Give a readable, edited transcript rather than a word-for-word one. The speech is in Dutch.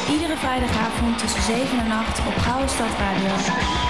Iedere vrijdagavond tussen 7 en 8 op Gouden Stad Radio.